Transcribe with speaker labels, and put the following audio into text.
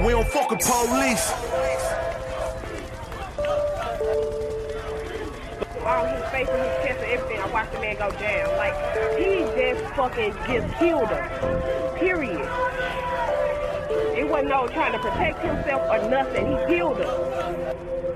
Speaker 1: We don't fuck with police.
Speaker 2: All his face and his chest and everything, I watched the man go down. Like, he just killed her. Period. It wasn't no trying to protect himself or nothing. He killed her.